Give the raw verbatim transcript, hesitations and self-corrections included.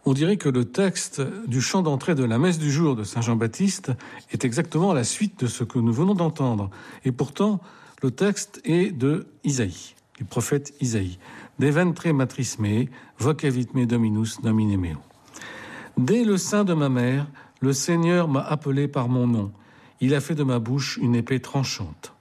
On dirait que le texte du chant d'entrée de la messe du jour de Saint Jean-Baptiste est exactement la suite de ce que nous venons d'entendre. Et pourtant, le texte est de Isaïe, du prophète Isaïe. De ventre matris me, vocavit me Dominus nomine meo. Dès le sein de ma mère, le Seigneur m'a appelé par mon nom. Il a fait de ma bouche une épée tranchante.